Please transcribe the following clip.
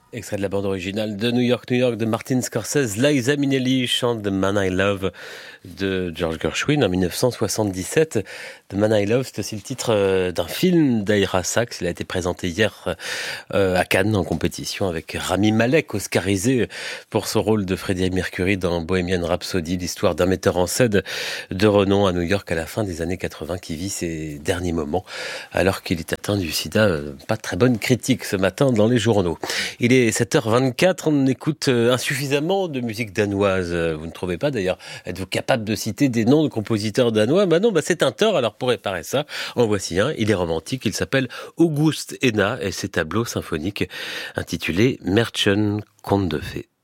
Extrait de la bande originale de New York, New York de Martin Scorsese. Liza Minnelli chante The Man I Love de George Gershwin en 1977. The Man I Love, c'est aussi le titre d'un film d'Ira Sachs. Il a été présenté hier à Cannes en compétition avec Rami Malek, oscarisé pour son rôle de Freddie Mercury dans Bohemian Rhapsody, l'histoire d'un metteur en scène de renom à New York à la fin des années 80 qui vit ses derniers moments alors qu'il est atteint du sida. Pas très bonne critique ce matin dans les journaux. Il est 7h24, on écoute insuffisamment de musique danoise. Vous ne trouvez pas d'ailleurs? Êtes-vous capable de citer des noms de compositeurs danois? C'est un tort, alors pour réparer ça, en voici un. Il est romantique, il s'appelle August Enna et ses tableaux symphoniques intitulés Märchen, contes de fées.